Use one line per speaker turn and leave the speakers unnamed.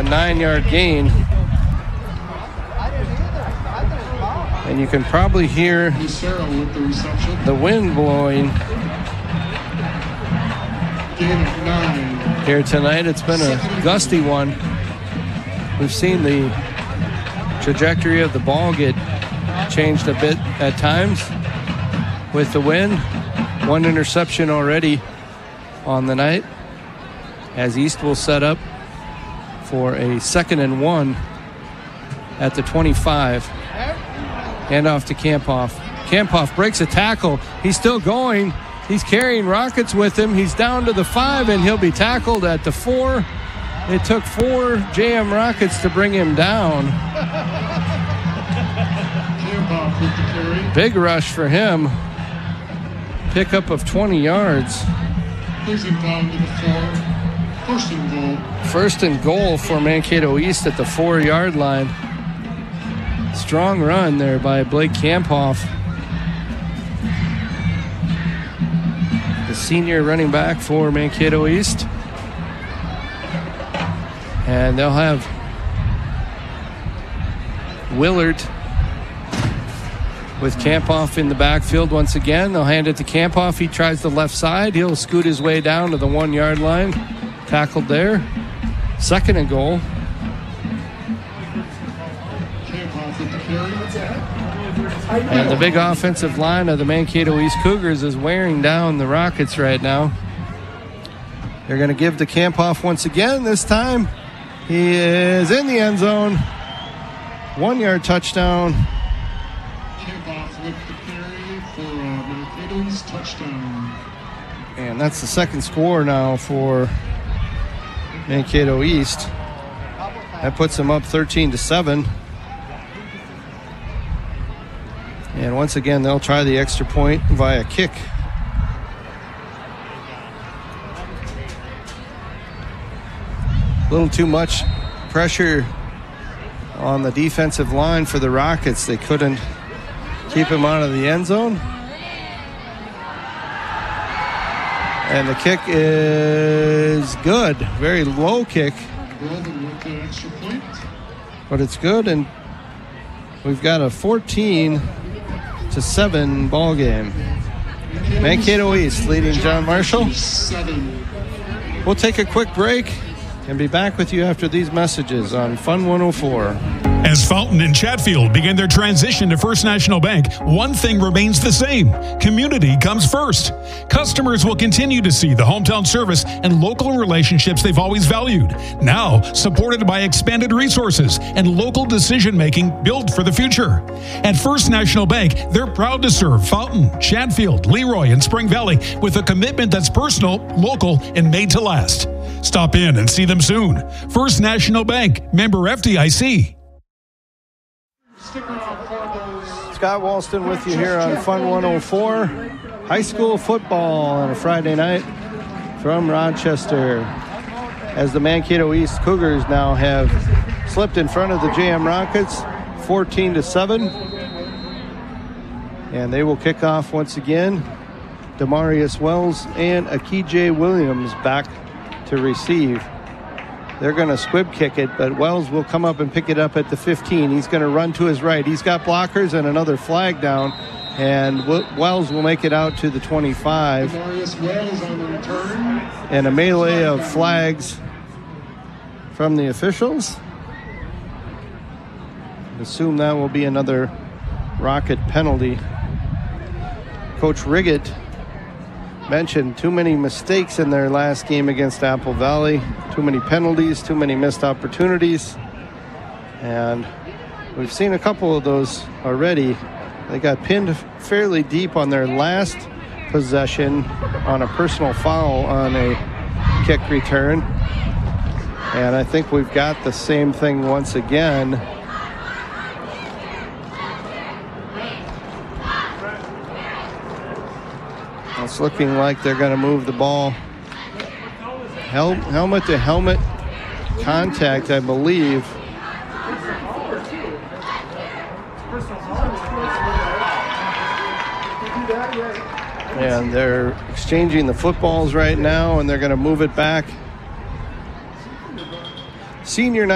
9-yard gain. And you can probably hear the wind blowing here tonight. It's been a gusty one. We've seen the trajectory of the ball get changed a bit at times with the wind. One interception already on the night, as East will set up for a 2nd and 1 at the 25. Hand off to Kampoff. Kampoff breaks a tackle. He's still going. He's carrying Rockets with him. He's down to the 5, and he'll be tackled at the 4. It took 4 JM Rockets to bring him down. Big rush for him. Pickup of 20 yards. First and goal for Mankato East at the 4-yard line. Strong run there by Blake Kampoff, the senior running back for Mankato East. And they'll have Willard with Kampoff in the backfield once again. They'll hand it to Kampoff. He tries the left side. He'll scoot his way down to the 1-yard line. Tackled there. 2nd and goal. And the big offensive line of the Mankato East Cougars is wearing down the Rockets right now. They're going to give to Kampoff once again. This time he is in the end zone. 1-yard touchdown.
Kampoff with the carry for Mankato East touchdown.
And that's the 2nd score now for Mankato East. That puts them up 13-7. And once again, they'll try the extra point via kick. A little too much pressure on the defensive line for the Rockets. They couldn't keep him out of the end zone. And the kick is good. Very low kick. But it's good, and we've got a 14-7 ball game. Mankato East leading John Marshall. We'll take a quick break and be back with you after these messages on Fun 104.
As Fountain and Chatfield begin their transition to First National Bank, one thing remains the same. Community comes first. Customers will continue to see the hometown service and local relationships they've always valued. Now, supported by expanded resources and local decision-making built for the future. At First National Bank, they're proud to serve Fountain, Chatfield, Leroy, and Spring Valley with a commitment that's personal, local, and made to last. Stop in and see them soon. First National Bank, member FDIC.
Scott Walston with you here on Fun 104. High school football on a Friday night from Rochester, as the Mankato East Cougars now have slipped in front of the JM Rockets 14-7. And they will kick off once again. Demarius Wells and Akije Williams back to receive. They're going to squib kick it, but Wells will come up and pick it up at the 15. He's going to run to his right. He's got blockers and another flag down, and Wells will make it out to the 25.
Wells on the return.
And a melee of flags from the officials. Assume that will be another Rocket penalty. Coach Riggett mentioned too many mistakes in their last game against Apple Valley. Too many penalties, too many missed opportunities. And we've seen a couple of those already. They got pinned fairly deep on their last possession on a personal foul on a kick return. And I think we've got the same thing once again. It's looking like they're going to move the ball. Helmet to helmet contact, I believe. And they're exchanging the footballs right now, and they're going to move it back. Senior